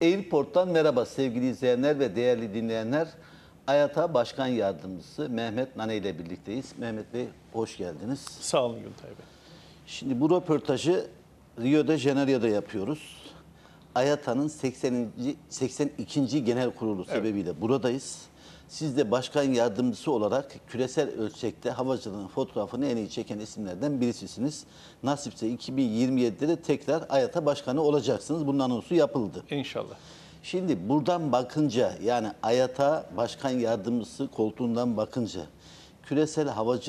Airport'tan merhaba sevgili izleyenler ve değerli dinleyenler. AYATA Başkan Yardımcısı Mehmet Nane ile birlikteyiz. Mehmet Bey hoş geldiniz. Sağ olun Gültay Bey. Şimdi bu röportajı Rio de Janeiro'da yapıyoruz. AYATA'nın 82. Genel Kurulu sebebiyle buradayız. Siz de başkan yardımcısı olarak küresel ölçekte havacılığın fotoğrafını en iyi çeken isimlerden birisisiniz. Nasipse 2027'de de tekrar AYATA Başkanı olacaksınız. Bunun anonsu yapıldı. İnşallah. Şimdi buradan bakınca yani AYATA Başkan Yardımcısı koltuğundan bakınca küresel havacılık